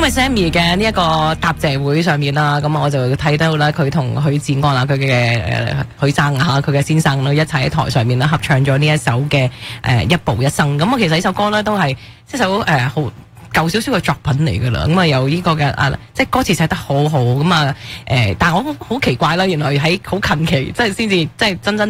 為 Sammy 嘅呢一個答謝會上面啦，咁我就睇到啦，佢同許志安啊，佢嘅許生啊，佢嘅先生一齊喺台上面啦合唱咗呢一首嘅一步一生。咁其實呢首歌咧都係一首好舊少少嘅作品嚟噶啦，咁有呢個嘅即係歌詞寫得好好咁但係我好奇怪啦，原來喺好近期即係先至即係真